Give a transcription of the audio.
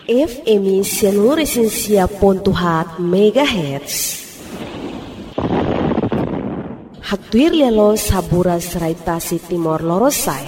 FM seluruh Resensia Pontuhat MHz. Hatuir lelo sabura serai tasi timor lorosai.